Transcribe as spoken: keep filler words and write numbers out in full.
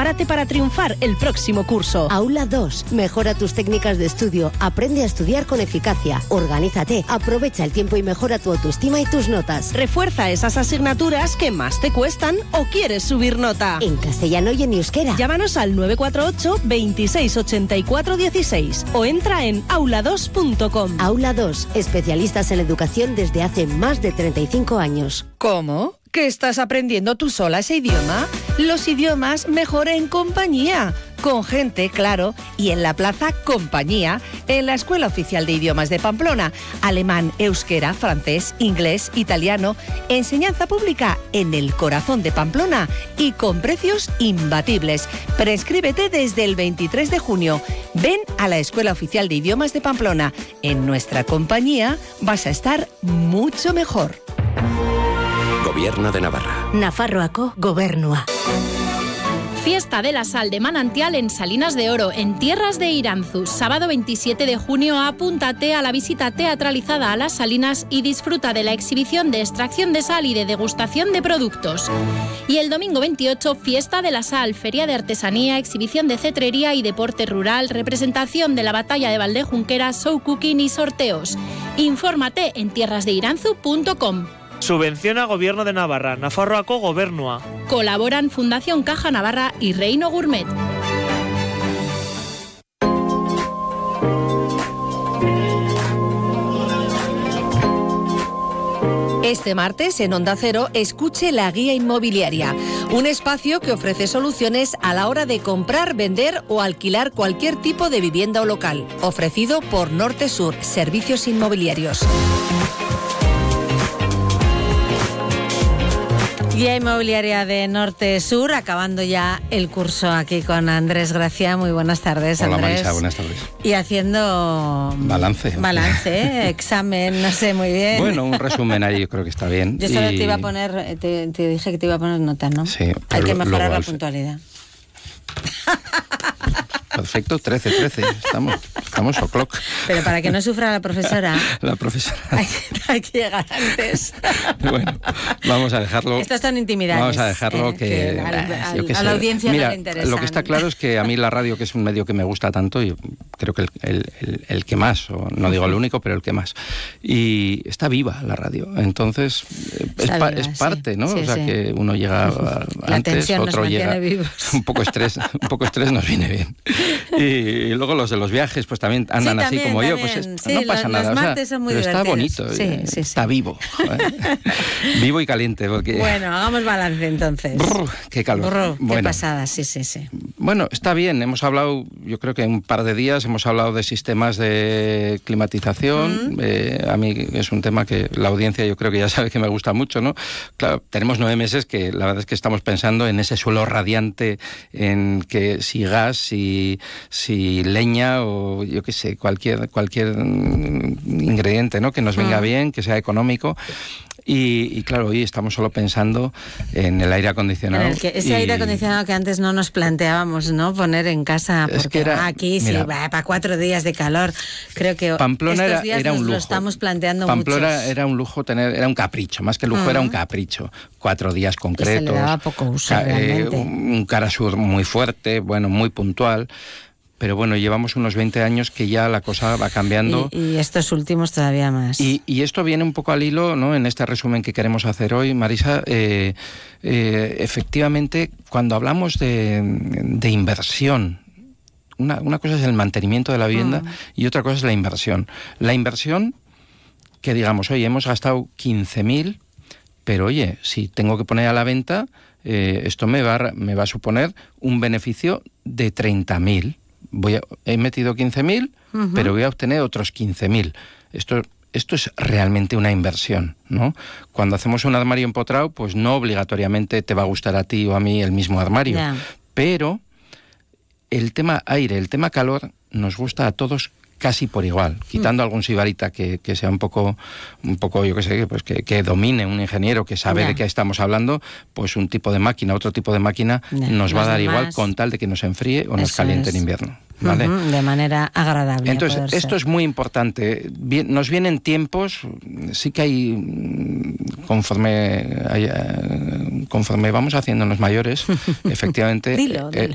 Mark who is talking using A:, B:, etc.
A: prepárate para triunfar el próximo curso.
B: Aula dos. Mejora tus técnicas de estudio. Aprende a estudiar con eficacia. Organízate. Aprovecha el tiempo y mejora tu autoestima y tus notas.
A: Refuerza esas asignaturas que más te cuestan o quieres subir nota.
B: En castellano y en euskera.
A: Llámanos al nueve cuatro ocho, veintiséis ochenta y cuatro dieciséis o entra en aula dos punto com.
B: Aula dos. Especialistas en educación desde hace más de treinta y cinco años.
A: ¿Cómo? ¿Que estás aprendiendo tú sola ese idioma? Los idiomas mejor en compañía. Con gente, claro, y en la Plaza Compañía, en la Escuela Oficial de Idiomas de Pamplona. Alemán, euskera, francés, inglés, italiano. Enseñanza pública en el corazón de Pamplona y con precios imbatibles. Prescríbete desde el veintitrés de junio. Ven a la Escuela Oficial de Idiomas de Pamplona. En nuestra compañía vas a estar mucho mejor.
C: Gobierno de Navarra.
B: Nafarroako Gobernua.
D: Fiesta de la Sal de Manantial en Salinas de Oro, en tierras de Iranzu. Sábado veintisiete de junio, apúntate a la visita teatralizada a las Salinas y disfruta de la exhibición de extracción de sal y de degustación de productos. Y el domingo veintiocho, Fiesta de la Sal, feria de artesanía, exhibición de cetrería y deporte rural, representación de la batalla de Valdejunquera, show cooking y sorteos. Infórmate en tierras de iranzu punto com.
E: Subvenciona Gobierno de Navarra, Nafarroako Gobernua.
D: Colaboran Fundación Caja Navarra y Reino Gourmet.
A: Este martes, en Onda Cero, escuche La Guía Inmobiliaria, un espacio que ofrece soluciones a la hora de comprar, vender o alquilar cualquier tipo de vivienda o local, ofrecido por Norte Sur Servicios Inmobiliarios.
F: Guía Inmobiliaria de Norte Sur, acabando ya el curso aquí con Andrés Gracia. Muy buenas tardes,
G: Hola,
F: Andrés.
G: Marisa, buenas tardes.
F: Y haciendo...
G: Balance.
F: Balance, examen, no sé muy bien.
G: Bueno, un resumen ahí yo creo que está bien.
F: Yo solo
G: y...
F: te iba a poner, te, te dije que te iba a poner nota, ¿no?
G: Sí.
F: Hay que mejorar la
G: al...
F: puntualidad.
G: Perfecto, trece, trece, estamos, estamos o'clock.
F: Pero para que no sufra la profesora...
G: La profesora...
F: Hay, hay que llegar antes.
G: Bueno, vamos a dejarlo...
F: Estas son intimidades.
G: Vamos a dejarlo eh, que...
F: que al, al,
G: que
F: a la audiencia
G: Mira,
F: no le interesa.
G: Lo que está claro es que a mí la radio, que es un medio que me gusta tanto, y creo que el, el, el, el que más, o no digo el único, pero el que más. Y está viva la radio. Entonces, es, pa, viva, es parte, sí, ¿no?
F: Sí,
G: o sea,
F: sí.
G: que uno llega
F: la
G: antes, otro
F: nos
G: llega...
F: Vivos.
G: Un poco estrés, un poco estrés nos viene bien. Y, y luego los de los viajes, pues también andan
F: sí,
G: así
F: también,
G: como
F: también.
G: yo, pues es,
F: sí,
G: no pasa
F: los,
G: nada.
F: Los
G: o sea,
F: martes son muy
G: pero está bonito,
F: sí,
G: eh,
F: sí,
G: está
F: sí.
G: vivo. Joder. Vivo y caliente. Porque...
F: Bueno, hagamos balance entonces.
G: Brr, qué calor.
F: Brr, qué
G: bueno.
F: pasada, sí, sí, sí.
G: Bueno, está bien, hemos hablado, yo creo que en un par de días hemos hablado de sistemas de climatización. Mm. Eh, a mí es un tema que la audiencia yo creo que ya sabe que me gusta mucho, ¿no? Claro, tenemos nueve meses que la verdad es que estamos pensando en ese suelo radiante, en que si gas, si, si leña o yo qué sé, cualquier, cualquier ingrediente, ¿no? Que nos venga mm. bien, que sea económico. Y, y claro, hoy estamos solo pensando en el aire acondicionado.
F: En el que, ese
G: y...
F: aire acondicionado que antes no nos planteábamos, ¿no? Poner en casa, porque es que era, aquí mira, sí, va para cuatro días de calor. Creo que
G: Pamplona
F: estos
G: era,
F: días
G: era un
F: nos
G: lujo.
F: lo estamos planteando mucho.
G: Pamplona era un lujo tener, era un capricho, más que lujo uh-huh. era un capricho. Cuatro días concretos.
F: Y se le daba poco uso,
G: ca-
F: realmente.
G: Eh, un, un Carasur muy fuerte, bueno, muy puntual. Pero bueno, llevamos unos veinte años que ya la cosa va cambiando.
F: Y, y estos últimos todavía más.
G: Y, y esto viene un poco al hilo, ¿no? En este resumen que queremos hacer hoy, Marisa. Eh, eh, efectivamente, cuando hablamos de, de inversión, una, una cosa es el mantenimiento de la vivienda mm. y otra cosa es la inversión. La inversión, que digamos, oye, hemos gastado quince mil, pero oye, si tengo que poner a la venta, eh, esto me va, me va a suponer un beneficio de treinta mil. Voy a, he metido quince mil, uh-huh. pero voy a obtener otros quince mil. Esto, esto es realmente una inversión, ¿no? Cuando hacemos un armario empotrado, pues no obligatoriamente te va a gustar a ti o a mí el mismo armario. Yeah. Pero el tema aire, el tema calor, nos gusta a todos casi por igual, quitando mm. algún sibarita que, que sea un poco, un poco, yo qué sé, pues que, que domine un ingeniero que sabe yeah. de qué estamos hablando, pues un tipo de máquina, otro tipo de máquina yeah. nos va a dar igual con tal de que nos enfríe o nos Eso caliente es. en invierno. ¿Vale?
F: Uh-huh, de manera agradable.
G: Entonces, esto ser. es muy importante. Bien, nos vienen tiempos, sí que hay, conforme, hay, conforme vamos haciéndonos mayores, efectivamente,
F: dilo, dilo.
G: Eh,